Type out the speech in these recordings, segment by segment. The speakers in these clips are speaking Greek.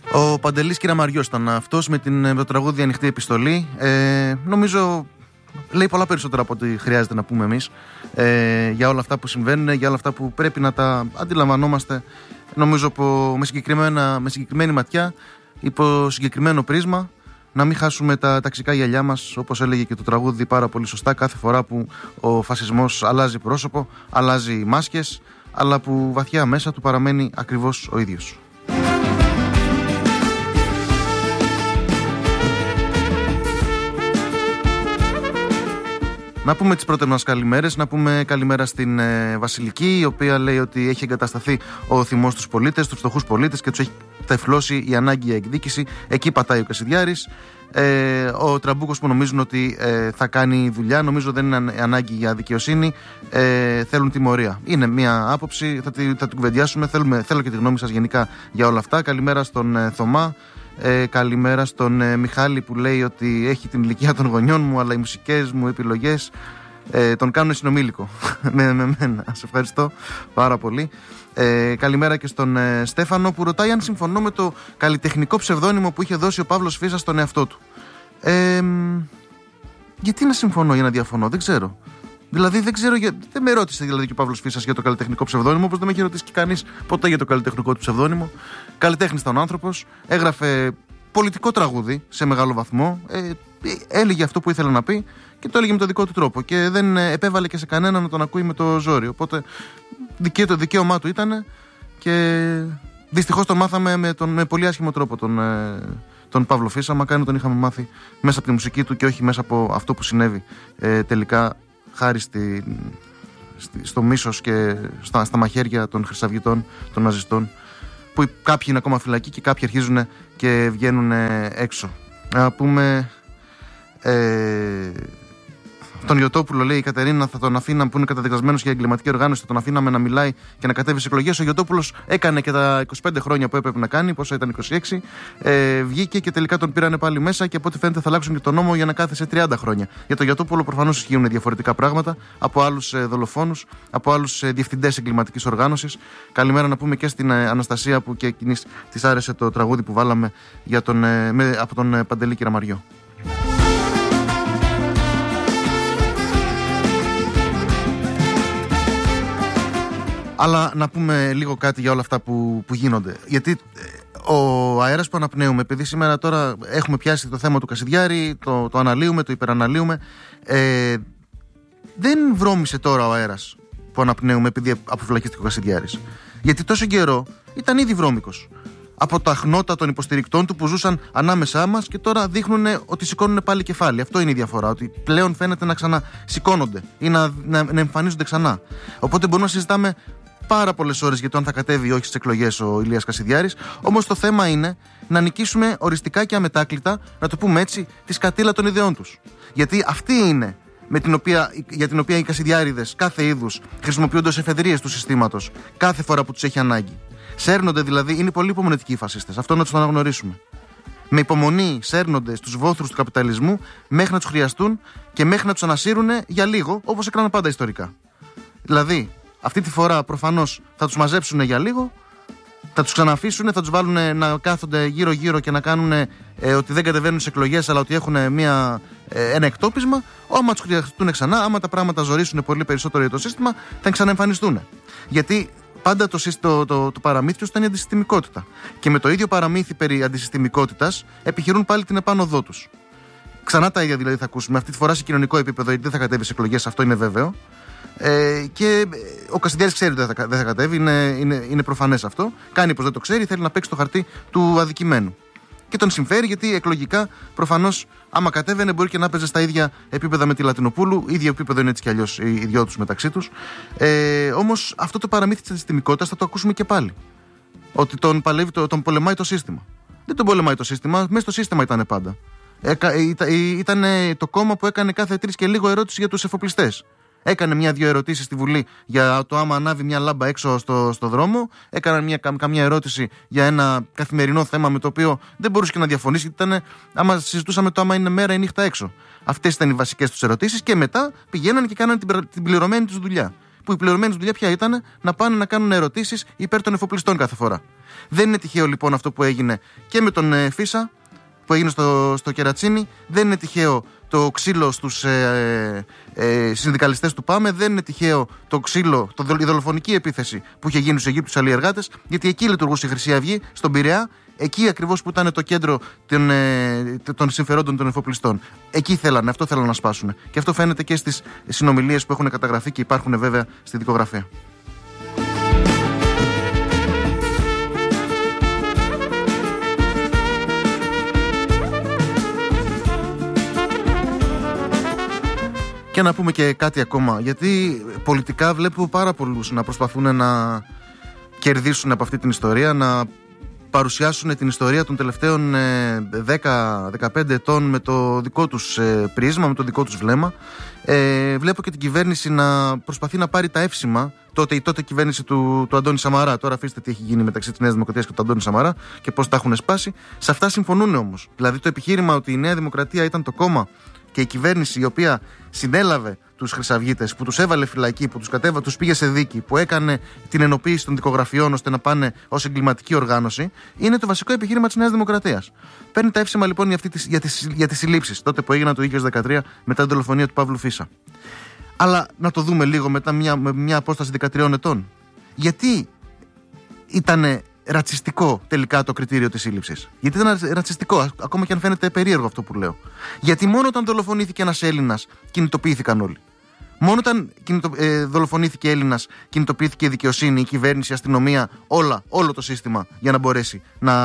Ο Παντελής Κυραμαριός ήταν αυτός με το τραγούδι Ανοιχτή Επιστολή. Νομίζω λέει πολλά περισσότερα από ό,τι χρειάζεται να πούμε εμείς για όλα αυτά που συμβαίνουν, για όλα αυτά που πρέπει να τα αντιλαμβανόμαστε, νομίζω με συγκεκριμένη ματιά, υπό συγκεκριμένο πρίσμα, να μην χάσουμε τα ταξικά γυαλιά μας, όπως έλεγε και το τραγούδι πάρα πολύ σωστά, κάθε φορά που ο φασισμός αλλάζει πρόσωπο, αλλάζει μάσκες, αλλά που βαθιά μέσα του παραμένει ακριβώς ο ίδιος. Να πούμε τις πρώτες μας καλημέρες, να πούμε καλημέρα στην Βασιλική, η οποία λέει ότι έχει εγκατασταθεί ο θυμός στους πολίτες, στους φτωχούς πολίτες και τους έχει τεφλώσει η ανάγκη για εκδίκηση. Εκεί πατάει ο Κασιδιάρης. Ο Τραμπούκος που νομίζουν ότι θα κάνει δουλειά, νομίζω δεν είναι ανάγκη για δικαιοσύνη, θέλουν τιμωρία. Είναι μια άποψη, θα την κουβεντιάσουμε. Θέλω και τη γνώμη σας γενικά για όλα αυτά. Καλημέρα στον Θωμά. Καλημέρα στον Μιχάλη που λέει ότι έχει την ηλικία των γονιών μου, αλλά οι μουσικές μου επιλογές τον κάνουν συνομήλικο με μένα. Σας ευχαριστώ πάρα πολύ. Καλημέρα και στον Στέφανο που ρωτάει αν συμφωνώ με το καλλιτεχνικό ψευδόνυμο που είχε δώσει ο Παύλος Φίσας στον εαυτό του. Γιατί να συμφωνώ για να διαφωνώ, δεν ξέρω. Δηλαδή δεν με ρώτησε δηλαδή και ο Παύλος Φίσας για το καλλιτεχνικό ψευδόνυμο, όπως δεν με έχει ρωτήσει και κανείς ποτέ για το καλλιτεχνικό του ψευδόνυμο. Καλλιτέχνης ήταν ο άνθρωπος, έγραφε πολιτικό τραγούδι σε μεγάλο βαθμό, έλεγε αυτό που ήθελε να πει και το έλεγε με τον δικό του τρόπο και δεν επέβαλε και σε κανέναν να τον ακούει με το ζόρι. Οπότε το δικαίωμά του ήταν και δυστυχώς τον μάθαμε με πολύ άσχημο τρόπο τον Παύλο Φίσα. Μακάρι τον είχαμε μάθει μέσα από τη μουσική του και όχι μέσα από αυτό που συνέβη τελικά, χάρη στο μίσος και στα μαχαίρια των χρυσαυγητών, των ναζιστών, που κάποιοι είναι ακόμα φυλακοί και κάποιοι αρχίζουν και βγαίνουν έξω. Να πούμε τον Γιωτόπουλο, λέει η Κατερίνα, θα τον αφήναμε που είναι καταδικασμένος για εγκληματική οργάνωση, θα τον αφήναμε να μιλάει και να κατέβει στις εκλογές. Ο Γιωτόπουλος έκανε και τα 25 χρόνια που έπρεπε να κάνει, πόσο ήταν 26, βγήκε και τελικά τον πήρανε πάλι μέσα και από ό,τι φαίνεται θα αλλάξουν και τον νόμο για να κάθεσε 30 χρόνια. Για τον Γιωτόπουλο προφανώς ισχύουν διαφορετικά πράγματα από άλλους δολοφόνους, από άλλους διευθυντές εγκληματικής οργάνωσης. Καλημέρα να πούμε και στην Αναστασία που και εκείνης της άρεσε το τραγούδι που βάλαμε από τον Παντελή Κυραμαριό. Αλλά να πούμε λίγο κάτι για όλα αυτά που γίνονται. Γιατί ο αέρας που αναπνέουμε, επειδή σήμερα τώρα έχουμε πιάσει το θέμα του Κασιδιάρη, το αναλύουμε, το υπεραναλύουμε, δεν βρώμησε τώρα ο αέρας που αναπνέουμε επειδή αποφυλακίστηκε ο Κασιδιάρης. Γιατί τόσο καιρό ήταν ήδη βρώμικος. Από τα χνότα των υποστηρικτών του που ζούσαν ανάμεσά μας και τώρα δείχνουν ότι σηκώνουν πάλι κεφάλι. Αυτό είναι η διαφορά. Ότι πλέον φαίνεται να ξανασηκώνονται ή να εμφανίζονται ξανά. Οπότε μπορούμε να συζητάμε πάρα πολλές ώρες για το αν θα κατέβει ή όχι στις εκλογές ο Ηλίας Κασιδιάρης. Όμως το θέμα είναι να νικήσουμε οριστικά και αμετάκλητα, να το πούμε έτσι, τη σκατήλα των ιδεών τους. Γιατί αυτή είναι για την οποία οι Κασιδιάρηδες κάθε είδους χρησιμοποιούνται ως εφεδρείες του συστήματος κάθε φορά που τους έχει ανάγκη. Σέρνονται δηλαδή, είναι πολύ υπομονετικοί οι φασίστες. Αυτό να τους το αναγνωρίσουμε. Με υπομονή σέρνονται στους βόθρους του καπιταλισμού μέχρι να τους χρειαστούν και μέχρι να τους ανασύρουν για λίγο, όπως έκαναν πάντα ιστορικά. Δηλαδή, αυτή τη φορά προφανώς θα τους μαζέψουν για λίγο, θα τους ξαναφήσουν, θα τους βάλουν να κάθονται γύρω-γύρω και να κάνουν ότι δεν κατεβαίνουν σε εκλογές, αλλά ότι έχουν ένα εκτόπισμα. Άμα τους χρειαστούν ξανά, άμα τα πράγματα ζορίσουν πολύ περισσότερο για το σύστημα, θα ξαναεμφανιστούν. Γιατί πάντα το παραμύθι τους ήταν η αντισυστημικότητα. Και με το ίδιο παραμύθι περί αντισυστημικότητας επιχειρούν πάλι την επάνωδό τους. Ξανά τα ίδια δηλαδή θα ακούσουμε, αυτή τη φορά σε κοινωνικό επίπεδο, γιατί δεν θα κατέβει σε εκλογές, αυτό είναι βέβαιο. Και ο Κασιδιάρης ξέρει ότι δεν θα κατέβει, είναι προφανές αυτό. Κάνει πως δεν το ξέρει, θέλει να παίξει το χαρτί του αδικημένου. Και τον συμφέρει γιατί εκλογικά προφανώς, άμα κατέβαινε, μπορεί και να παίζει στα ίδια επίπεδα με τη Λατινοπούλου. Ίδιο επίπεδο είναι έτσι κι αλλιώς οι δυο τους μεταξύ τους. Όμως αυτό το παραμύθι της αντισυστημικότητας θα το ακούσουμε και πάλι. Ότι τον πολεμάει το σύστημα. Δεν τον πολεμάει το σύστημα, μέσα στο σύστημα ήταν πάντα. Ήταν το κόμμα που έκανε κάθε 3 και λίγο ερώτηση για τους εφοπλιστές. Έκανε 1-2 ερωτήσεις στη Βουλή για το άμα ανάβει μια λάμπα έξω στο δρόμο. Έκαναν καμιά ερώτηση για ένα καθημερινό θέμα με το οποίο δεν μπορούσε και να διαφωνήσει. Γιατί άμα συζητούσαμε το άμα είναι μέρα ή νύχτα έξω. Αυτές ήταν οι βασικές τους ερωτήσεις και μετά πηγαίνανε και κάνανε την πληρωμένη τους δουλειά. που η πληρωμένη δουλειά ποια ήταν? Να πάνε να κάνουν ερωτήσεις υπέρ των εφοπλιστών κάθε φορά. Δεν είναι τυχαίο λοιπόν αυτό που έγινε και με τον Φίσα, που έγινε στο Κερατσίνι. Δεν είναι τυχαίο το ξύλο στους συνδικαλιστές του ΠΑΜΕ. Δεν είναι τυχαίο το ξύλο, η δολοφονική επίθεση που είχε γίνει στους Αιγύπτους αλλιεργάτες, γιατί εκεί λειτουργούσε η Χρυσή Αυγή, στον Πειραιά, εκεί ακριβώς που ήταν το κέντρο των συμφερόντων των εφοπλιστών. Εκεί θέλανε, αυτό θέλανε να σπάσουν. Και αυτό φαίνεται και στις συνομιλίες που έχουν καταγραφεί και υπάρχουν βέβαια στη δικογραφία. Και να πούμε και κάτι ακόμα, γιατί πολιτικά βλέπω πάρα πολλούς να προσπαθούν να κερδίσουν από αυτή την ιστορία, να παρουσιάσουν την ιστορία των τελευταίων 10-15 ετών με το δικό τους πρίσμα, με το δικό τους βλέμμα. Βλέπω και την κυβέρνηση να προσπαθεί να πάρει τα εύσημα, η τότε κυβέρνηση του Αντώνη Σαμαρά. Τώρα αφήστε τι έχει γίνει μεταξύ της Νέας Δημοκρατίας και του Αντώνη Σαμαρά και πώς τα έχουν σπάσει. Σε αυτά συμφωνούν όμως. Δηλαδή το επιχείρημα ότι η Νέα Δημοκρατία ήταν το κόμμα και η κυβέρνηση η οποία συνέλαβε τους χρυσαυγίτες, που τους έβαλε φυλακή, που τους πήγε σε δίκη, που έκανε την ενοποίηση των δικογραφιών ώστε να πάνε ως εγκληματική οργάνωση, είναι το βασικό επιχείρημα της Νέας Δημοκρατίας. Παίρνει τα εύσημα λοιπόν για τις συλλήψεις, τότε που έγιναν το 2013 μετά την δολοφονία του Παύλου Φίσα. Αλλά να το δούμε λίγο μετά με μια απόσταση 13 ετών. Γιατί ήταν ρατσιστικό τελικά το κριτήριο της σύλληψης? Γιατί ήταν ρατσιστικό, ακόμα και αν φαίνεται περίεργο αυτό που λέω. Γιατί μόνο όταν δολοφονήθηκε ένας Έλληνας κινητοποιήθηκαν όλοι. Μόνο όταν δολοφονήθηκε Έλληνας κινητοποιήθηκε η δικαιοσύνη, η κυβέρνηση, η αστυνομία, όλο το σύστημα για να μπορέσει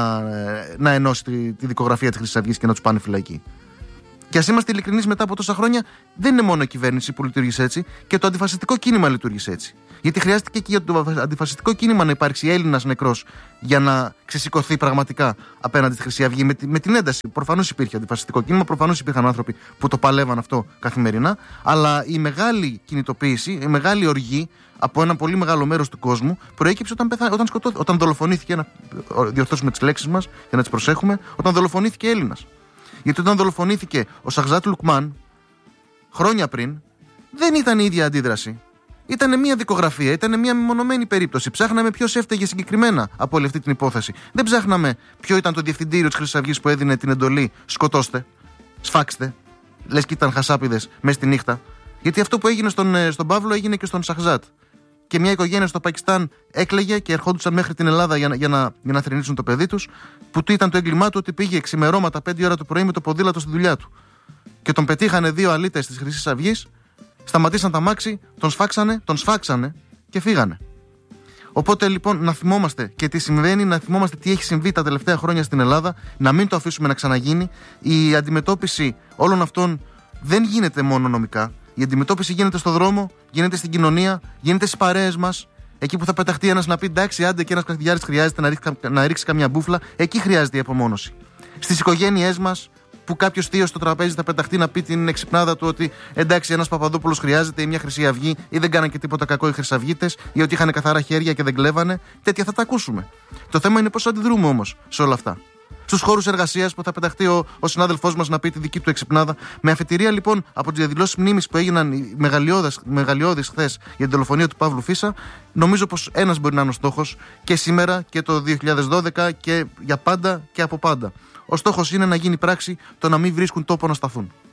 να ενώσει τη δικογραφία της Χρυσής Αυγής και να τους πάνε φυλακή. Και ας είμαστε ειλικρινείς, μετά από τόσα χρόνια δεν είναι μόνο η κυβέρνηση που λειτουργήσε έτσι, και το αντιφασιστικό κίνημα λειτουργήσε έτσι. Γιατί χρειάστηκε και για το αντιφασιστικό κίνημα να υπάρξει Έλληνας νεκρός για να ξεσηκωθεί πραγματικά απέναντι στη Χρυσή Αυγή με την ένταση. Προφανώς υπήρχε αντιφασιστικό κίνημα, προφανώς υπήρχαν άνθρωποι που το παλεύαν αυτό καθημερινά, αλλά η μεγάλη κινητοποίηση, η μεγάλη οργή από ένα πολύ μεγάλο μέρος του κόσμου προέκυψε όταν δολοφονήθηκε, να διορθώσουμε τις λέξεις μας για να τις προσέχουμε, όταν δολοφονήθηκε Έλληνας. Γιατί όταν δολοφονήθηκε ο Σαχζάτ Λουκμάν χρόνια πριν, δεν ήταν η ίδια αντίδραση. Ήταν μια δικογραφία, ήταν μια μεμονωμένη περίπτωση. Ψάχναμε ποιος έφταιγε συγκεκριμένα από όλη αυτή την υπόθεση. Δεν ψάχναμε ποιο ήταν το διευθυντήριο της Χρυσής Αυγής που έδινε την εντολή σκοτώστε, σφάξτε, λες και ήταν χασάπιδες μέσα στη νύχτα. Γιατί αυτό που έγινε στον Παύλο έγινε και στον Σαχζάτ. Και μια οικογένεια στο Πακιστάν έκλαιγε και ερχόντουσαν μέχρι την Ελλάδα για να θρηνήσουν το παιδί τους, που τι ήταν το έγκλημά του? Ότι πήγε ξημερώματα 5 ώρα το πρωί με το ποδήλατο στη δουλειά του. Και τον πετύχανε 2 αλήτες της Χρυσής Αυγής, σταματήσαν τα μάξι, τον σφάξανε και φύγανε. Οπότε λοιπόν να θυμόμαστε και τι συμβαίνει, να θυμόμαστε τι έχει συμβεί τα τελευταία χρόνια στην Ελλάδα, να μην το αφήσουμε να ξαναγίνει. Η αντιμετώπιση όλων αυτών δεν γίνεται μόνο νομικά. Η αντιμετώπιση γίνεται στο δρόμο, γίνεται στην κοινωνία, γίνεται στις παρέες μας. Εκεί που θα πεταχτεί ένας να πει εντάξει, άντε και ένας καθηγητής χρειάζεται να ρίξει καμιά μπούφλα, εκεί χρειάζεται η απομόνωση. Στις οικογένειές μας, που κάποιος θείος στο τραπέζι θα πεταχτεί να πει την εξυπνάδα του ότι εντάξει, ένας Παπαδόπουλος χρειάζεται, ή μια Χρυσή Αυγή, ή δεν κάναν και τίποτα κακό οι Χρυσαυγίτες, ή ότι είχαν καθαρά χέρια και δεν κλέβανε. Τέτοια θα τα ακούσουμε. Το θέμα είναι πώς αντιδρούμε όμως σε όλα αυτά. Στους χώρους εργασίας που θα πεταχτεί ο συνάδελφός μας να πει τη δική του εξυπνάδα. Με αφετηρία λοιπόν από τις διαδηλώσεις μνήμης που έγιναν μεγαλειώδεις χθες για την δολοφονία του Παύλου Φίσα, νομίζω πως ένας μπορεί να είναι ο στόχος και σήμερα και το 2012 και για πάντα και από πάντα. Ο στόχος είναι να γίνει πράξη το να μην βρίσκουν τόπο να σταθούν.